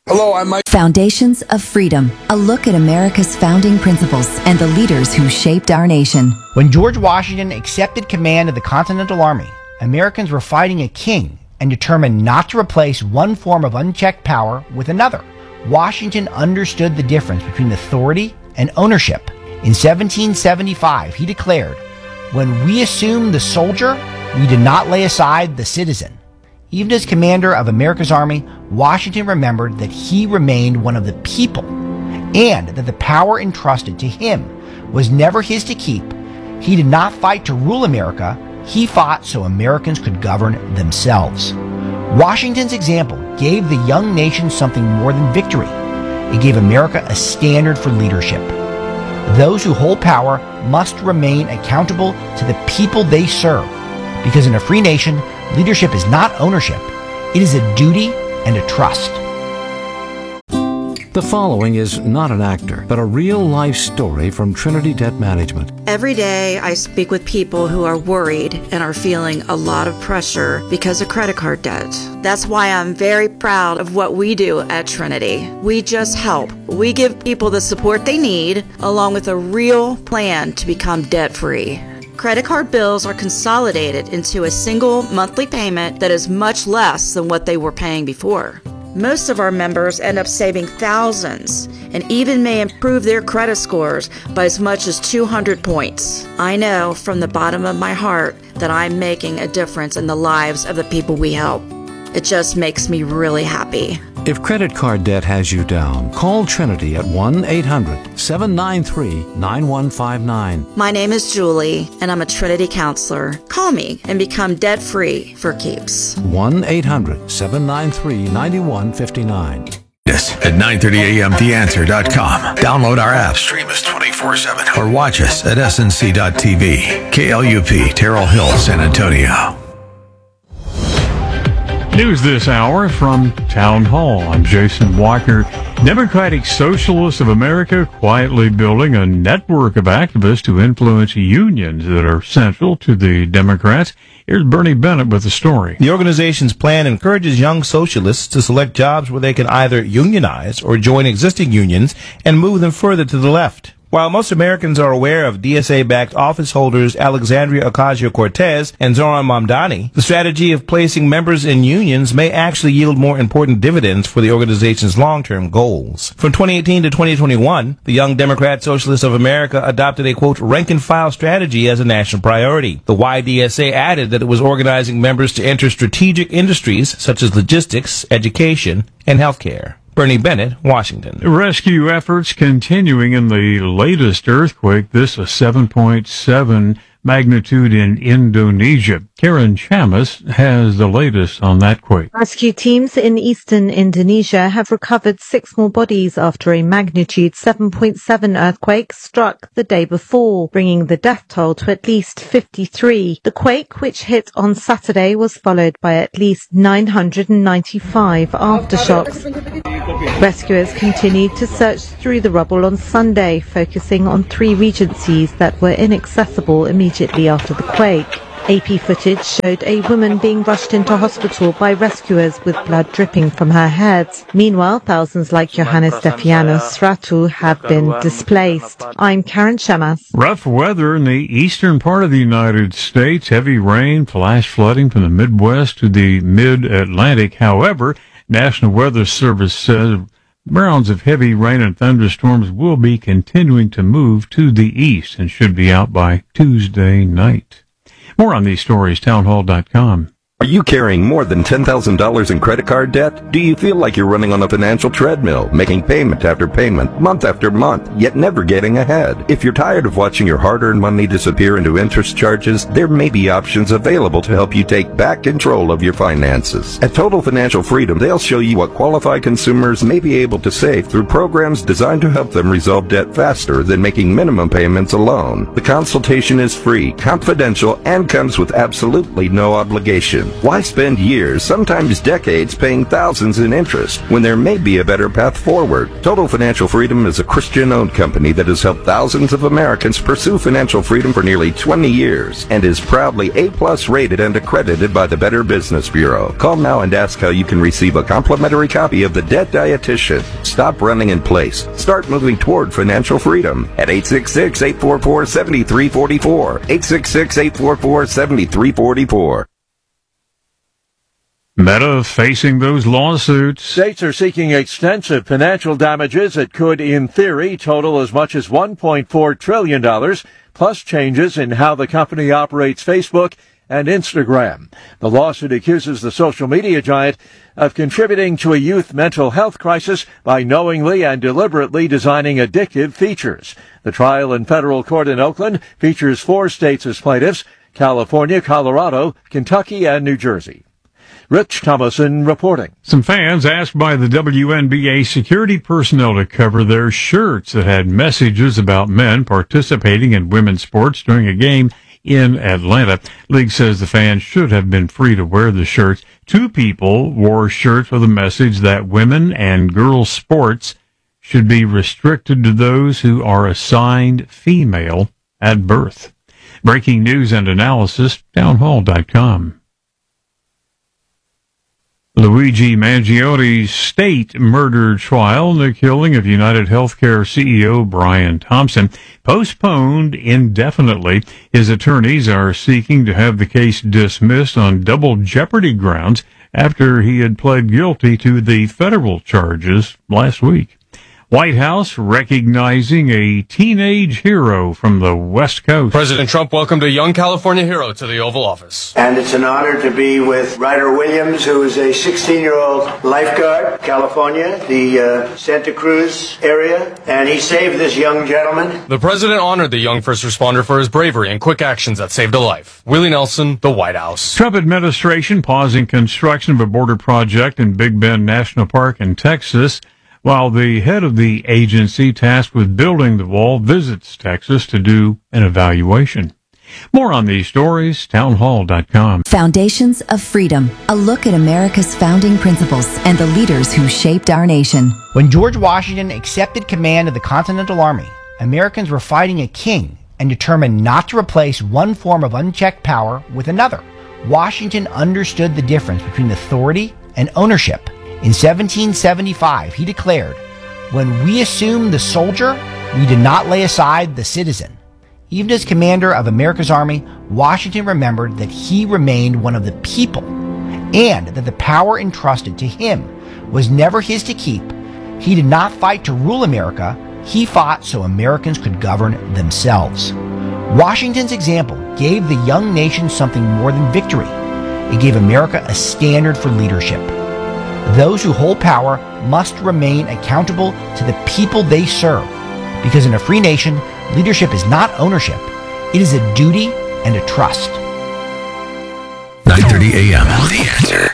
Hello, I'm Mike. Foundations of Freedom, a look at America's founding principles and the leaders who shaped our nation. When George Washington accepted command of the Continental Army, Americans were fighting a king and determined not to replace one form of unchecked power with another. Washington understood the difference between authority and ownership. In 1775, he declared, "When we assume the soldier, we did not lay aside the citizen." Even as commander of America's army, Washington remembered that he remained one of the people and that the power entrusted to him was never his to keep. He did not fight to rule America. He fought so Americans could govern themselves. Washington's example gave the young nation something more than victory. It gave America a standard for leadership. Those who hold power must remain accountable to the people they serve, because in a free nation, leadership is not ownership. It is a duty and a trust. The following is not an actor, but a real-life story from Trinity Debt Management. Every day I speak with people who are worried and are feeling a lot of pressure because of credit card debt. That's why I'm very proud of what we do at Trinity. We just help. We give people the support they need, along with a real plan to become debt-free. Credit card bills are consolidated into a single monthly payment that is much less than what they were paying before. Most of our members end up saving thousands and even may improve their credit scores by as much as 200 points. I know from the bottom of my heart that I'm making a difference in the lives of the people we help. It just makes me really happy. If credit card debt has you down, call Trinity at 1-800-793-9159. My name is Julie, and I'm a Trinity counselor. Call me and become debt-free for keeps. 1-800-793-9159. Yes, at 930am theanswer.com. Download our app, stream us 24/7, or watch us at snc.tv. KLUP, Terrell Hill, San Antonio. News this hour from Town Hall. I'm Jason Walker. Democratic Socialists of America quietly building a network of activists to influence unions that are central to the Democrats. Here's Bernie Bennett with the story. The organization's plan encourages young socialists to select jobs where they can either unionize or join existing unions and move them further to the left. While most Americans are aware of DSA-backed office holders Alexandria Ocasio-Cortez and Zohran Mamdani, the strategy of placing members in unions may actually yield more important dividends for the organization's long-term goals. From 2018 to 2021, the Young Democrat Socialists of America adopted a, quote, rank-and-file strategy as a national priority. The YDSA added that it was organizing members to enter strategic industries such as logistics, education, and healthcare. Bernie Bennett, Washington. Rescue efforts continuing in the latest earthquake. This a 7.7 magnitude in Indonesia. Karen Chamas has the latest on that quake. Rescue teams in eastern Indonesia have recovered 6 more bodies after a magnitude 7.7 earthquake struck the day before, bringing the death toll to at least 53. The quake, which hit on Saturday, was followed by at least 995 aftershocks. Rescuers continued to search through the rubble on Sunday, focusing on 3 regencies that were inaccessible immediately after the quake. AP footage showed a woman being rushed into hospital by rescuers with blood dripping from her head. Meanwhile, thousands like Johannes Defianos Ratu have been displaced. I'm Karen Chamas. Rough weather in the eastern part of the United States. Heavy rain, flash flooding from the Midwest to the mid-Atlantic. However, National Weather Service says rounds of heavy rain and thunderstorms will be continuing to move to the east and should be out by Tuesday night. More on these stories, townhall.com. Are you carrying more than $10,000 in credit card debt? Do you feel like you're running on a financial treadmill, making payment after payment, month after month, yet never getting ahead? If you're tired of watching your hard-earned money disappear into interest charges, there may be options available to help you take back control of your finances. At Total Financial Freedom, they'll show you what qualified consumers may be able to save through programs designed to help them resolve debt faster than making minimum payments alone. The consultation is free, confidential, and comes with absolutely no obligation. Why spend years, sometimes decades, paying thousands in interest when there may be a better path forward? Total Financial Freedom is a Christian-owned company that has helped thousands of Americans pursue financial freedom for nearly 20 years and is proudly A+ rated and accredited by the Better Business Bureau. Call now and ask how you can receive a complimentary copy of The Debt Dietitian. Stop running in place. Start moving toward financial freedom at 866-844-7344. 866-844-7344. Meta facing those lawsuits. States are seeking extensive financial damages that could, in theory, total as much as $1.4 trillion, plus changes in how the company operates Facebook and Instagram. The lawsuit accuses the social media giant of contributing to a youth mental health crisis by knowingly and deliberately designing addictive features. The trial in federal court in Oakland features 4 states as plaintiffs: California, Colorado, Kentucky, and New Jersey. Rich Thomason reporting. Some fans asked by the WNBA security personnel to cover their shirts that had messages about men participating in women's sports during a game in Atlanta. League says the fans should have been free to wear the shirts. 2 people wore shirts with a message that women and girls sports should be restricted to those who are assigned female at birth. Breaking news and analysis, townhall.com. Luigi Mangiotti's state murder trial and the killing of United Healthcare CEO Brian Thompson postponed indefinitely. His attorneys are seeking to have the case dismissed on double jeopardy grounds after he had pled guilty to the federal charges last week. White House recognizing a teenage hero from the West Coast. President Trump welcomed a young California hero to the Oval Office. And it's an honor to be with Ryder Williams, who is a 16-year-old lifeguard, California, the Santa Cruz area, and he saved this young gentleman. The president honored the young first responder for his bravery and quick actions that saved a life. Willie Nelson, the White House. Trump administration pausing construction of a border project in Big Bend National Park in Texas, while the head of the agency tasked with building the wall visits Texas to do an evaluation. More on these stories, townhall.com. Foundations of Freedom, a look at America's founding principles and the leaders who shaped our nation. When George Washington accepted command of the Continental Army, Americans were fighting a king and determined not to replace one form of unchecked power with another. Washington understood the difference between authority and ownership. In 1775, he declared, "When we assume the soldier, we did not lay aside the citizen." Even as commander of America's army, Washington remembered that he remained one of the people and that the power entrusted to him was never his to keep. He did not fight to rule America. He fought so Americans could govern themselves. Washington's example gave the young nation something more than victory. It gave America a standard for leadership. Those who hold power must remain accountable to the people they serve, because in a free nation, leadership is not ownership. It is a duty and a trust. 9:30 a.m. The Answer.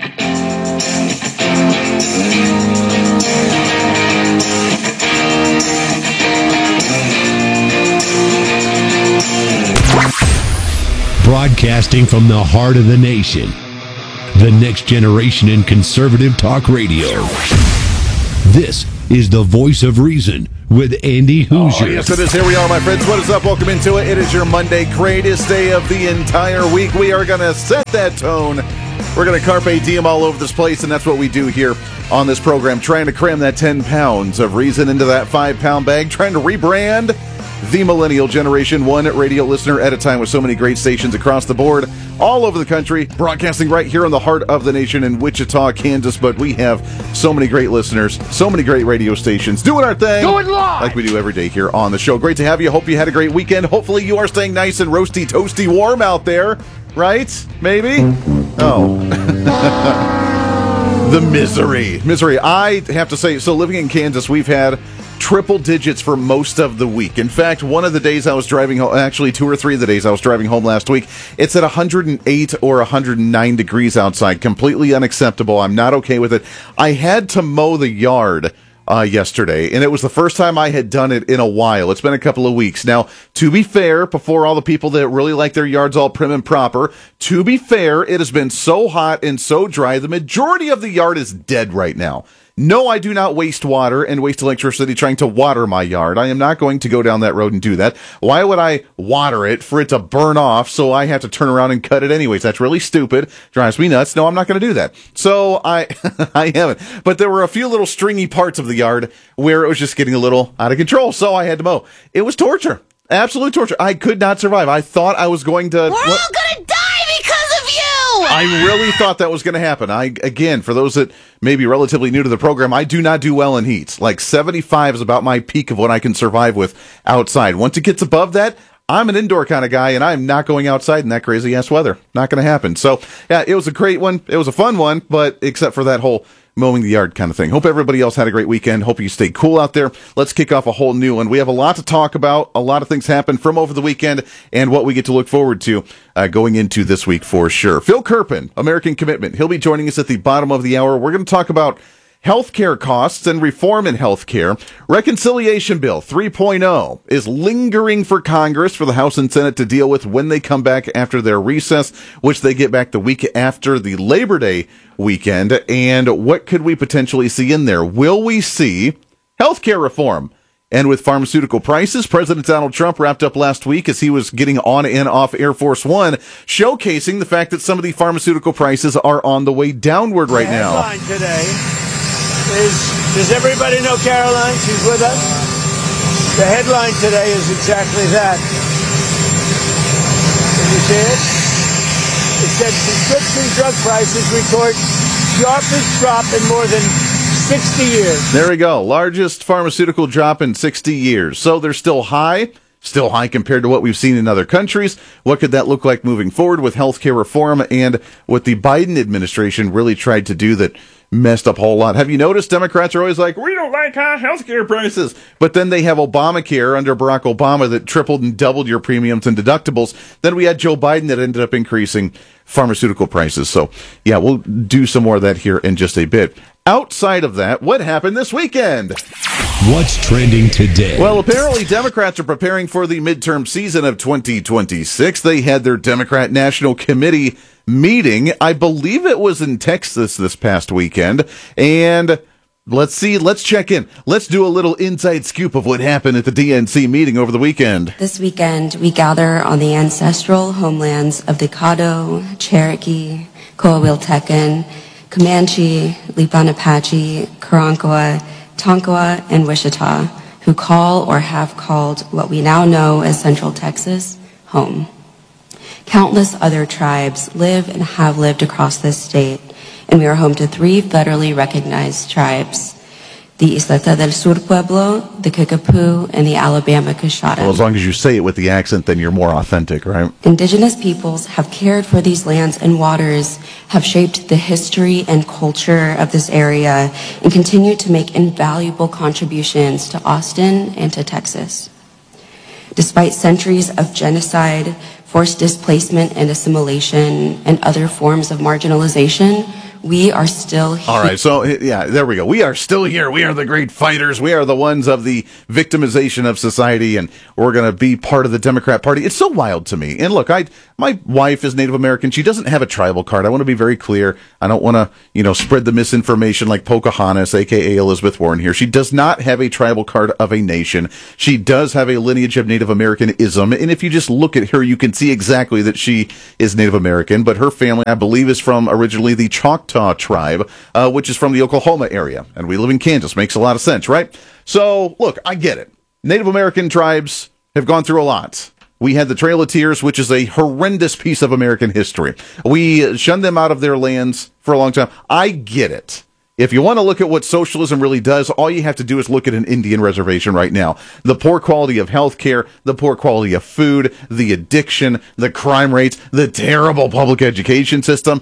Broadcasting from the heart of the nation. The next generation in conservative talk radio. This is the Voice of Reason with Andy Hoosier. Oh, yes, it is. Here we are, my friends. What is up? Welcome into it. It is your Monday, greatest day of the entire week. We are going to set that tone. We're going to carpe diem all over this place, and that's what we do here on this program, trying to cram that 10 pounds of reason into that 5-pound bag, trying to rebrand the millennial generation, one radio listener at a time, with so many great stations across the board, all over the country, broadcasting right here in the heart of the nation in Wichita, Kansas. But we have so many great listeners, so many great radio stations doing our thing, going live like we do every day here on the show. Great to have you. Hope you had a great weekend. Hopefully you are staying nice and roasty, toasty, warm out there, right? Maybe? Oh. The misery. I have to say, so living in Kansas, we've had triple digits for most of the week. In fact, one of the days I was driving home, actually 2 or 3 of the days I was driving home last week, it's at 108 or 109 degrees outside. Completely unacceptable. I'm not okay with it. I had to mow the yard yesterday, and it was the first time I had done it in a while. It's been a couple of weeks. Now, to be fair, before all the people that really like their yards all prim and proper, to be fair, it has been so hot and so dry, the majority of the yard is dead right now. No, I do not waste water and waste electricity trying to water my yard. I am not going to go down that road and do that. Why would I water it for it to burn off so I have to turn around and cut it anyways? That's really stupid. Drives me nuts. No, I'm not going to do that. So I haven't. But there were a few little stringy parts of the yard where it was just getting a little out of control. So I had to mow. It was torture. Absolute torture. I could not survive. I thought I was going to... We're all going to die because of you! I really thought that was going to happen. Again, for those that may be relatively new to the program, I do not do well in heat. Like 75 is about my peak of what I can survive with outside. Once it gets above that, I'm an indoor kind of guy, and I'm not going outside in that crazy-ass weather. Not going to happen. So, yeah, it was a great one. It was a fun one, but except for that whole mowing the yard kind of thing. Hope everybody else had a great weekend. Hope you stay cool out there. Let's kick off a whole new one. We have a lot to talk about. A lot of things happened from over the weekend and what we get to look forward to going into this week for sure. Phil Kerpen, American Commitment. He'll be joining us at the bottom of the hour. We're going to talk about healthcare costs and reform in healthcare. Reconciliation Bill 3.0 is lingering for Congress for the House and Senate to deal with when they come back after their recess, which they get back the week after the Labor Day weekend. And what could we potentially see in there? Will we see healthcare reform? And with pharmaceutical prices, President Donald Trump wrapped up last week as he was getting on and off Air Force One, showcasing the fact that some of the pharmaceutical prices are on the way downward right now. Headline today does everybody know Caroline? She's with us. The headline today is exactly that. Can you see it? It said prescription drug prices record sharpest drop in more than 60 years. There we go. Largest pharmaceutical drop in 60 years. So they're still high compared to what we've seen in other countries. What could that look like moving forward with healthcare reform and what the Biden administration really tried to do that messed up a whole lot? Have you noticed Democrats are always like, we don't like high healthcare prices, but then they have Obamacare under Barack Obama that tripled and doubled your premiums and deductibles. Then we had Joe Biden that ended up increasing pharmaceutical prices. So yeah, we'll do some more of that here in just a bit. Outside of that, what happened this weekend? What's trending today? Well, apparently Democrats are preparing for the midterm season of 2026. They had their Democrat National Committee meeting. I believe it was in Texas this past weekend. And let's check in. Let's do a little inside scoop of what happened at the DNC meeting over the weekend. This weekend, we gather on the ancestral homelands of the Caddo, Cherokee, Coahuiltecan, Comanche, Lipan Apache, Karankawa, Tonkawa, and Wichita, who call or have called what we now know as Central Texas home. Countless other tribes live and have lived across this state, and we are home to 3 federally recognized tribes: the Isleta del Sur Pueblo, the Kickapoo, and the Alabama Coshada. Well, as long as you say it with the accent, then you're more authentic, right? Indigenous peoples have cared for these lands and waters, have shaped the history and culture of this area, and continue to make invaluable contributions to Austin and to Texas. Despite centuries of genocide, forced displacement and assimilation, and other forms of marginalization, we are still here. All right, so yeah, there we go. We are still here. We are the great fighters. We are the ones of the victimization of society, and we're going to be part of the Democrat Party. It's so wild to me. And look, my wife is Native American. She doesn't have a tribal card. I want to be very clear. I don't want to, spread the misinformation like Pocahontas, a.k.a. Elizabeth Warren here. She does not have a tribal card of a nation. She does have a lineage of Native Americanism, and if you just look at her, you can see exactly that she is Native American, but her family, I believe, is from originally the Choctaw tribe, which is from the Oklahoma area, and we live in Kansas. Makes a lot of sense, right? So, look, I get it. Native American tribes have gone through a lot. We had the Trail of Tears, which is a horrendous piece of American history. We shunned them out of their lands for a long time. I get it. If you want to look at what socialism really does, all you have to do is look at an Indian reservation right now. The poor quality of health care, the poor quality of food, the addiction, the crime rates, the terrible public education system.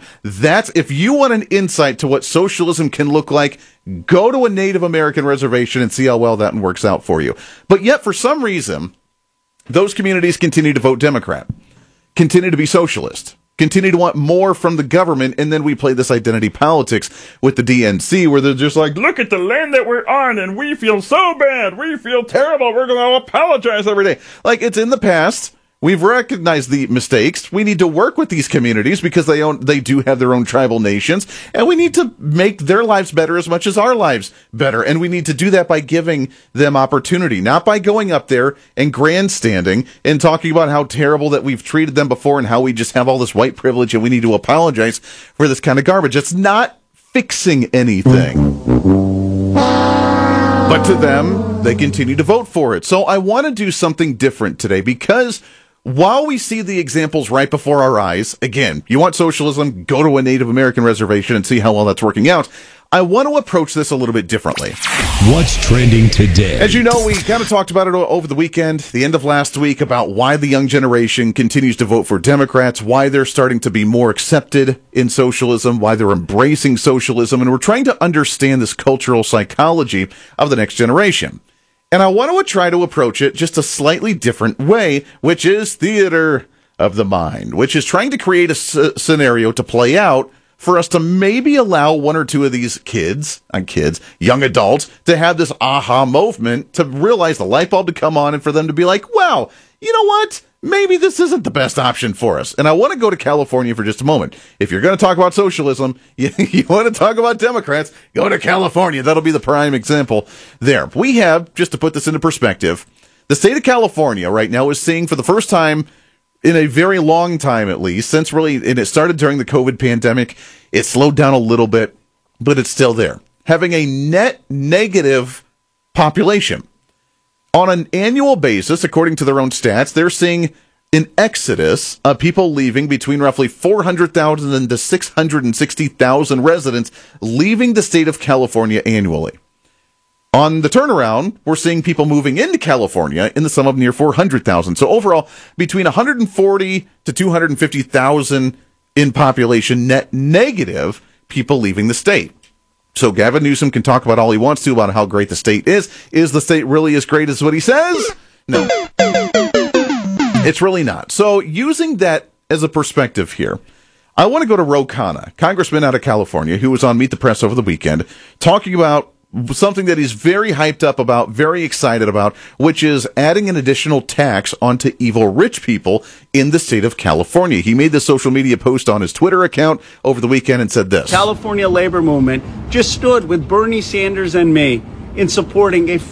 If you want an insight to what socialism can look like, go to a Native American reservation and see how well that works out for you. But yet, for some reason, those communities continue to vote Democrat, continue to be socialist, continue to want more from the government, and then we play this identity politics with the DNC where they're just like, look at the land that we're on, and we feel so bad, we feel terrible, we're going to apologize every day. Like, it's in the past. We've recognized the mistakes. We need to work with these communities because they do have their own tribal nations, and we need to make their lives better as much as our lives better. And we need to do that by giving them opportunity, not by going up there and grandstanding and talking about how terrible that we've treated them before and how we just have all this white privilege and we need to apologize for this kind of garbage. It's not fixing anything. But to them, they continue to vote for it. So I want to do something different today because while we see the examples right before our eyes, again, you want socialism, go to a Native American reservation and see how well that's working out. I want to approach this a little bit differently. What's trending today? As you know, we kind of talked about it over the weekend, the end of last week, about why the young generation continues to vote for Democrats, why they're starting to be more accepted in socialism, why they're embracing socialism, and we're trying to understand this cultural psychology of the next generation. And I want to try to approach it just a slightly different way, which is theater of the mind, which is trying to create a scenario to play out for us to maybe allow one or two of these young adults, to have this aha moment, to realize the light bulb to come on and for them to be like, wow, you know what? Maybe this isn't the best option for us. And I want to go to California for just a moment. If you're going to talk about socialism, you want to talk about Democrats, go to California. That'll be the prime example there. We have, just to put this into perspective, the state of California right now is seeing for the first time in a very long time, at least, since really, and it started during the COVID pandemic, it slowed down a little bit, but it's still there, having a net negative population. On an annual basis, according to their own stats, they're seeing an exodus of people leaving, between roughly 400,000 and 660,000 residents leaving the state of California annually. On the turnaround, we're seeing people moving into California in the sum of near 400,000. So overall, between 140 to 250,000 in population net negative people leaving the state. So Gavin Newsom can talk about all he wants to about how great the state is. Is the state really as great as what he says? No. It's really not. So using that as a perspective here, I want to go to Ro Khanna, congressman out of California, who was on Meet the Press over the weekend, talking about something that he's very hyped up about, very excited about, which is adding an additional tax onto evil rich people in the state of California. He made this social media post on his Twitter account over the weekend and said this. California labor movement just stood with Bernie Sanders and me in supporting a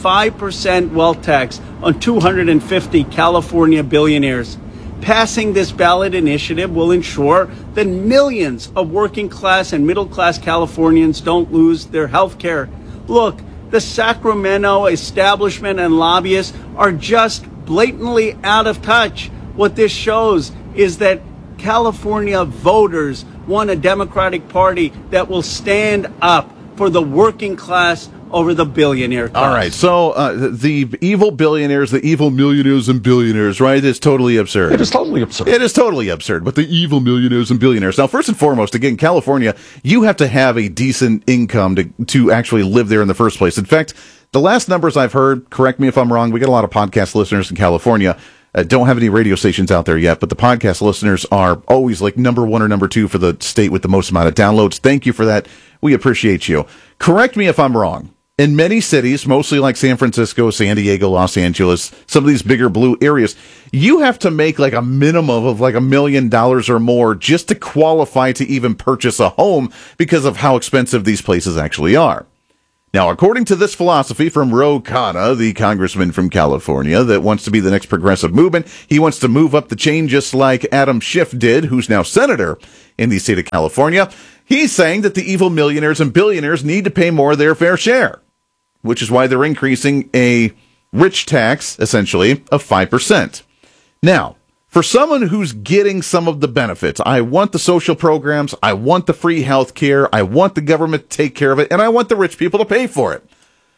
5% wealth tax on 250 California billionaires. Passing this ballot initiative will ensure that millions of working class and middle class Californians don't lose their health care. Look, the Sacramento establishment and lobbyists are just blatantly out of touch. What this shows is that California voters want a Democratic Party that will stand up for the working class over the billionaire class. All right, so the evil billionaires, the evil millionaires and billionaires, right? It's totally absurd. It is totally absurd. It is totally absurd, but the evil millionaires and billionaires. Now, first and foremost, again, California, you have to have a decent income to actually live there in the first place. In fact, the last numbers I've heard, correct me if I'm wrong, we got a lot of podcast listeners in California. Don't have any radio stations out there yet, but the podcast listeners are always like number one or number two for the state with the most amount of downloads. Thank you for that. We appreciate you. Correct me if I'm wrong. In many cities, mostly like San Francisco, San Diego, Los Angeles, some of these bigger blue areas, you have to make like a minimum of like $1 million or more just to qualify to even purchase a home because of how expensive these places actually are. Now, according to this philosophy from Ro Khanna, the congressman from California that wants to be the next progressive movement, he wants to move up the chain just like Adam Schiff did, who's now senator in the state of California. He's saying that the evil millionaires and billionaires need to pay more of their fair share, which is why they're increasing a rich tax, essentially, of 5%. Now, for someone who's getting some of the benefits, I want the social programs, I want the free health care, I want the government to take care of it, and I want the rich people to pay for it.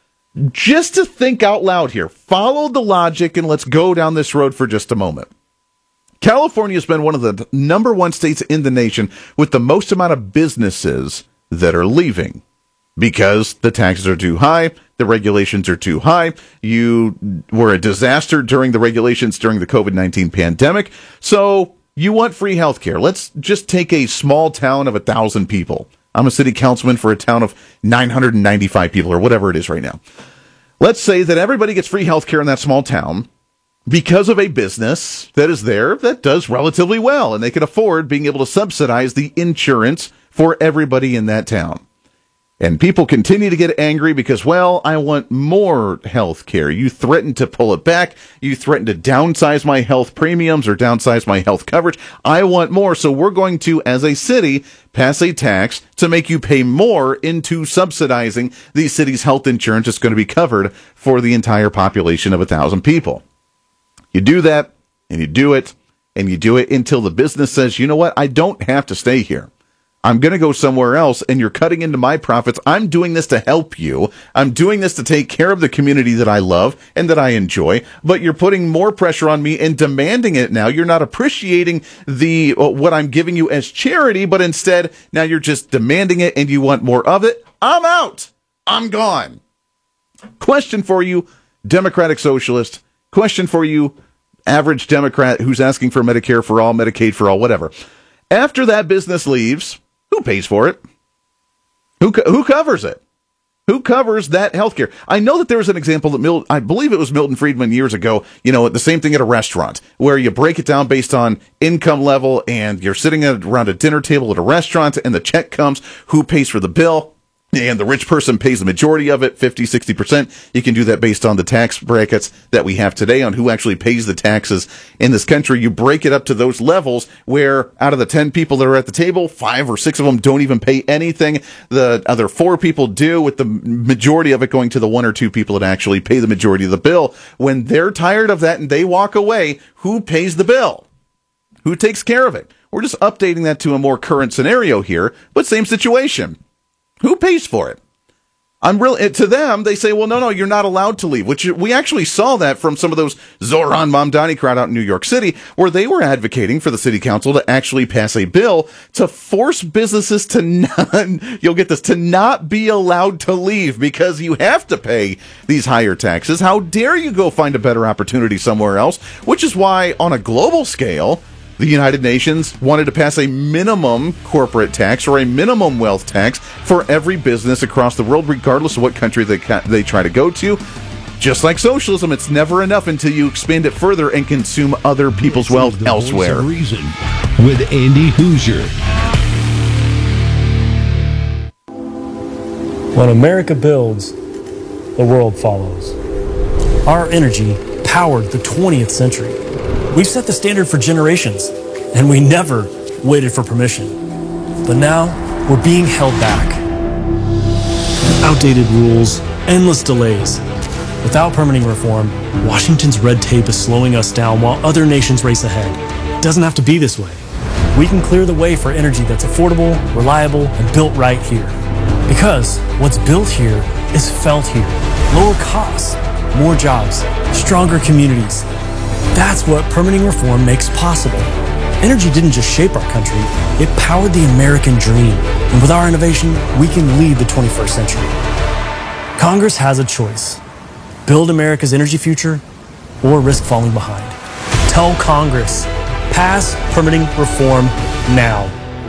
Just to think out loud here, follow the logic and let's go down this road for just a moment. California has been one of the number one states in the nation with the most amount of businesses that are leaving because the taxes are too high, the regulations are too high. You were a disaster during the regulations during the COVID-19 pandemic. So You want free health care. Let's just take a small town of 1,000 people. I'm a city councilman for a town of 995 people or whatever it is right now. Let's say that everybody gets free health care in that small town because of a business that is there that does relatively well, and they can afford being able to subsidize the insurance for everybody in that town. And people continue to get angry because, well, I want more health care. You threaten to pull it back. You threaten to downsize my health premiums or downsize my health coverage. I want more. So we're going to, as a city, pass a tax to make you pay more into subsidizing the city's health insurance that's going to be covered for the entire population of 1,000 people. You do that, and you do it, and you do it until the business says, you know what, I don't have to stay here. I'm going to go somewhere else, and you're cutting into my profits. I'm doing this to help you. I'm doing this to take care of the community that I love and that I enjoy, but you're putting more pressure on me and demanding it now. You're not appreciating the what I'm giving you as charity, but instead, now you're just demanding it, and you want more of it. I'm out. I'm gone. Question for you, Democratic Socialist. Question for you, average Democrat who's asking for Medicare for all, Medicaid for all, whatever. After that business leaves, who pays for it? Who covers it? Who covers that health care? I know that there was an example that I believe it was Milton Friedman years ago, the same thing at a restaurant, where you break it down based on income level, and you're sitting around a dinner table at a restaurant, and the check comes, who pays for the bill? And the rich person pays the majority of it, 50, 60%. You can do that based on the tax brackets that we have today on who actually pays the taxes in this country. You break it up to those levels where out of the 10 people that are at the table, 5 or 6 of them don't even pay anything. The other 4 people do, with the majority of it going to the 1 or 2 people that actually pay the majority of the bill. When they're tired of that and they walk away, who pays the bill? Who takes care of it? We're just updating that to a more current scenario here, but same situation. Who pays for it? To them, they say, well, no, you're not allowed to leave, which we actually saw that from some of those Zohran Mamdani crowd out in New York City, where they were advocating for the city council to actually pass a bill to force businesses to not be allowed to leave because you have to pay these higher taxes. How dare you go find a better opportunity somewhere else? Which is why, on a global scale, the United Nations wanted to pass a minimum corporate tax or a minimum wealth tax for every business across the world, regardless of what country they try to go to. Just like socialism, it's never enough until you expand it further and consume other people's wealth elsewhere. Voice of Reason with Andy Hoosier. When America builds, the world follows. Our energy powered the 20th century. We've set the standard for generations, and we never waited for permission. But now, we're being held back. Outdated rules, endless delays. Without permitting reform, Washington's red tape is slowing us down while other nations race ahead. It doesn't have to be this way. We can clear the way for energy that's affordable, reliable, and built right here. Because what's built here is felt here. Lower costs, more jobs, stronger communities. That's what permitting reform makes possible. Energy didn't just shape our country, it powered the American dream. And with our innovation, we can lead the 21st century. Congress has a choice. Build America's energy future or risk falling behind. Tell Congress, pass permitting reform now.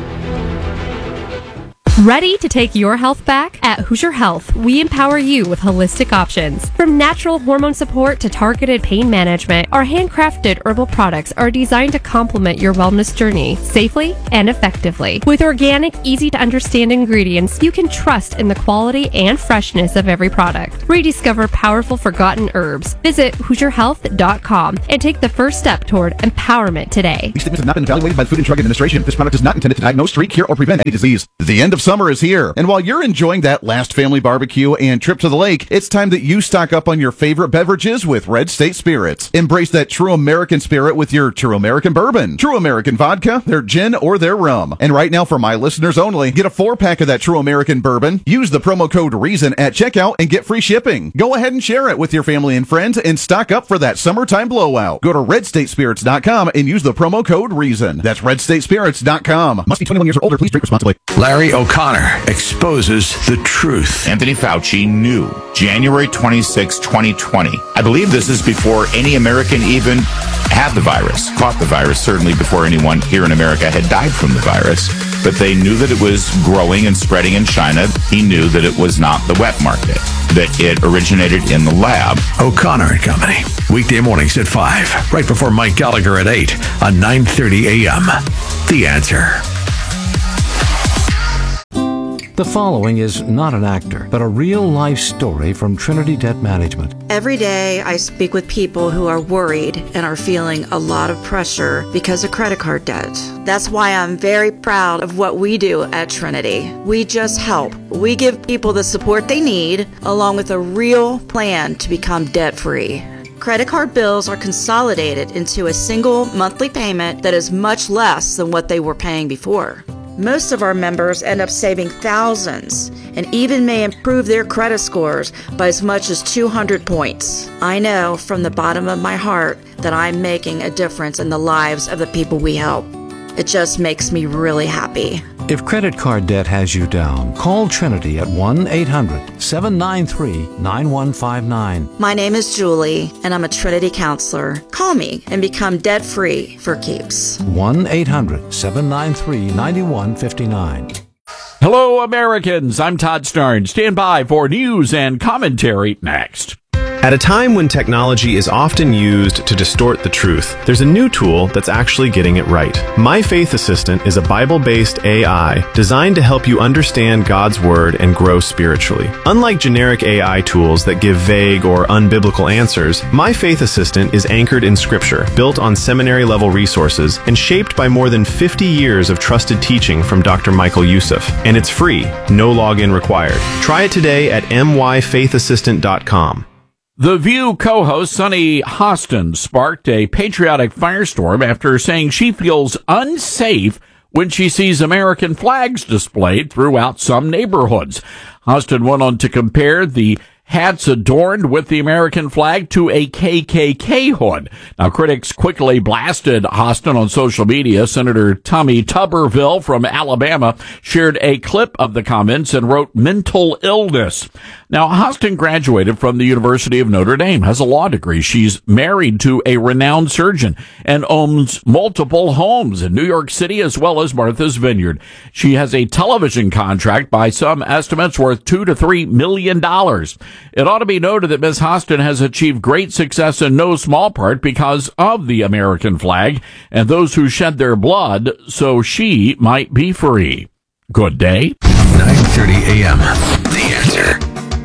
Ready to take your health back? At Hoosier Health, we empower you with holistic options. From natural hormone support to targeted pain management, our handcrafted herbal products are designed to complement your wellness journey safely and effectively. With organic, easy-to-understand ingredients, you can trust in the quality and freshness of every product. Rediscover powerful forgotten herbs. Visit HoosierHealth.com and take the first step toward empowerment today. These statements have not been evaluated by the Food and Drug Administration. This product is not intended to diagnose, treat, cure, or prevent any disease. The end of summer is here, and while you're enjoying that last family barbecue and trip to the lake, it's time that you stock up on your favorite beverages with Red State Spirits. Embrace that true American spirit with your True American Bourbon, True American Vodka, their gin, or their rum. And right now, for my listeners only, get a 4-pack of that True American Bourbon, use the promo code REASON at checkout, and get free shipping. Go ahead and share it with your family and friends and stock up for that summertime blowout. Go to redstatespirits.com and use the promo code REASON. That's redstatespirits.com. Must be 21 years or older. Please drink responsibly. Larry O'Connor O'Connor exposes the truth. Anthony Fauci knew January 26, 2020. I believe this is before any American even had the virus, caught the virus, certainly before anyone here in America had died from the virus. But they knew that it was growing and spreading in China. He knew that it was not the wet market, that it originated in the lab. O'Connor and Company, weekday mornings at 5, right before Mike Gallagher at 8 on 9:30 a.m. The Answer. The following is not an actor, but a real-life story from Trinity Debt Management. Every day I speak with people who are worried and are feeling a lot of pressure because of credit card debt. That's why I'm very proud of what we do at Trinity. We just help. We give people the support they need, along with a real plan to become debt-free. Credit card bills are consolidated into a single monthly payment that is much less than what they were paying before. Most of our members end up saving thousands and even may improve their credit scores by as much as 200 points. I know from the bottom of my heart that I'm making a difference in the lives of the people we help. It just makes me really happy. If credit card debt has you down, call Trinity at 1-800-793-9159. My name is Julie, and I'm a Trinity counselor. Call me and become debt-free for keeps. 1-800-793-9159. Hello, Americans. I'm Todd Starnes. Stand by for news and commentary next. At a time when technology is often used to distort the truth, there's a new tool that's actually getting it right. My Faith Assistant is a Bible-based AI designed to help you understand God's Word and grow spiritually. Unlike generic AI tools that give vague or unbiblical answers, My Faith Assistant is anchored in Scripture, built on seminary-level resources, and shaped by more than 50 years of trusted teaching from Dr. Michael Youssef. And it's free, no login required. Try it today at myfaithassistant.com. The View co-host Sunny Hostin sparked a patriotic firestorm after saying she feels unsafe when she sees American flags displayed throughout some neighborhoods. Hostin went on to compare the hats adorned with the American flag to a KKK hood. Now, critics quickly blasted Hostin on social media. Senator Tommy Tuberville from Alabama shared a clip of the comments and wrote mental illness. Now, Hostin graduated from the University of Notre Dame, has a law degree. She's married to a renowned surgeon and owns multiple homes in New York City as well as Martha's Vineyard. She has a television contract by some estimates worth $2 to $3 million. It ought to be noted that Ms. Hostin has achieved great success in no small part because of the American flag and those who shed their blood so she might be free. Good day. 9:30 a.m. The Answer.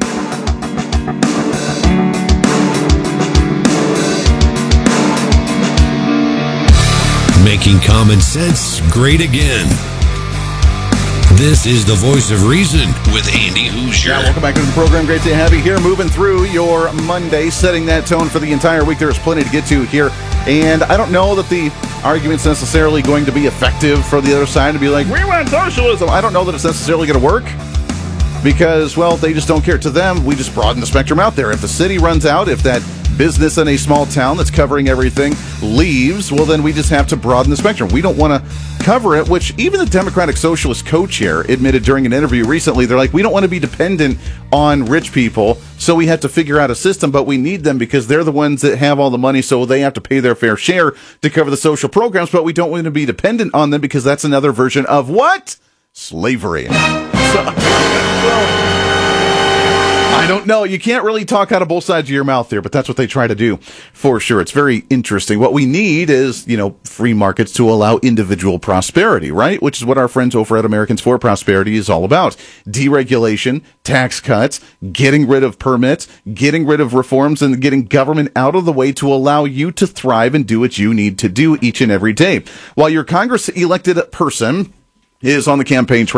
Making common sense great again. This is the Voice of Reason with Andy Hoosier. Yeah, welcome back to the program. Great to have you here. Moving through your Monday, setting that tone for the entire week. There's plenty to get to here. And I don't know that the argument's necessarily going to be effective for the other side to be like, we want socialism. I don't know that it's necessarily going to work because, well, they just don't care. To them, we just broaden the spectrum out there. If the city runs out, if that business in a small town that's covering everything leaves, well, then we just have to broaden the spectrum. We don't want to cover it, which even the Democratic Socialist co-chair admitted during an interview recently. They're like, we don't want to be dependent on rich people, so we have to figure out a system, but we need them because they're the ones that have all the money, so they have to pay their fair share to cover the social programs, but we don't want to be dependent on them because that's another version of what? Slavery. I don't know. You can't really talk out of both sides of your mouth there, but that's what they try to do for sure. It's very interesting. What we need is, free markets to allow individual prosperity, right? Which is what our friends over at Americans for Prosperity is all about. Deregulation, tax cuts, getting rid of permits, getting rid of reforms, and getting government out of the way to allow you to thrive and do what you need to do each and every day. While your Congress elected person is on the campaign trail,